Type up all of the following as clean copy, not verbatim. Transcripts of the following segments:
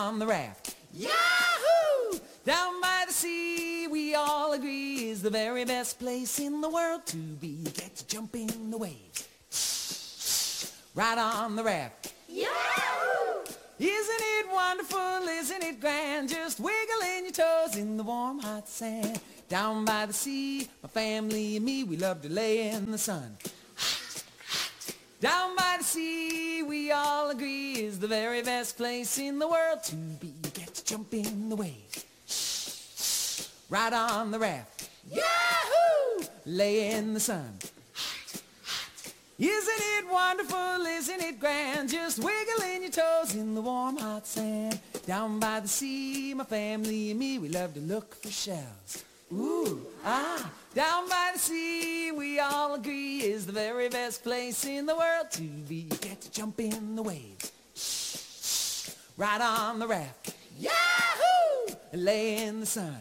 on the raft. Yahoo! Down by the sea, we all agree, is the very best place in the world to be. Get to jump in the waves. Right on the raft. Yahoo! Isn't it wonderful, isn't it grand? Just wiggling your toes in the warm, hot sand. Down by the sea, my family and me, we love to lay in the sun. Down by the sea, we all agree, is the very best place in the world to be. Get to jump in the waves. Right on the raft. Yahoo! Lay in the sun. Isn't it wonderful, isn't it grand? Just wiggling your toes in the warm, hot sand. Down by the sea, my family and me, we love to look for shells. Ooh, ah. Down by the sea, we all agree, is the very best place in the world to be. Get to jump in the waves. Right on the raft. Yahoo! Lay in the sun.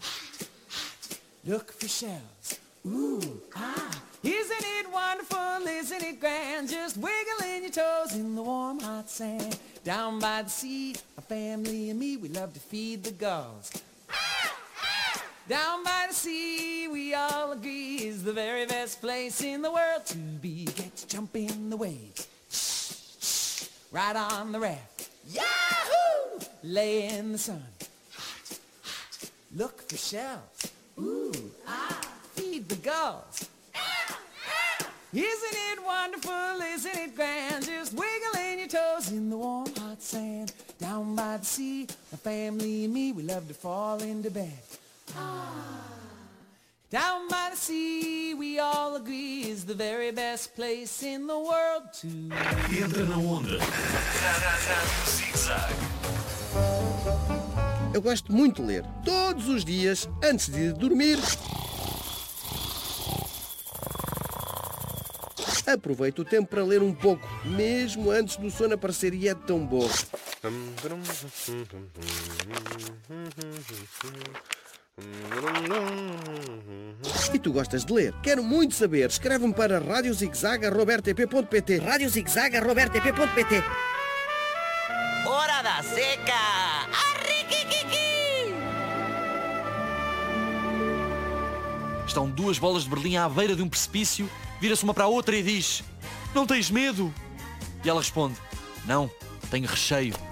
Look for shells. Ooh, ah. Isn't it wonderful, isn't it grand? Just wiggling your toes in the warm, hot sand. Down by the sea, my family and me, we love to feed the gulls. Down by the sea, we all agree, is the very best place in the world to be. Get to jump in the waves. Right on the raft. Yahoo! Lay in the sun. Look for shells. Ooh, ah. Feed the gulls. Isn't it wonderful, isn't it grand? Just wiggling your toes in the warm, hot sand. Down by the sea, my family and me, we love to fall into bed. Down by the sea, we all agree, is the very best place in the world to... Entra na onda. Zig-Zag. Eu gosto muito de ler, todos os dias, antes de dormir. Aproveito o tempo para ler um pouco, mesmo antes do sono aparecer, e é tão bom. E tu gostas de ler? Quero muito saber. Escreve-me para radiozigzag@rtp.pt. radiozigzag@rtp.pt. Hora da seca! Arriquiquiqui! Estão duas bolas de Berlim à beira de um precipício, vira-se uma para a outra e diz: "Não tens medo?" E ela responde: "Não, tenho recheio."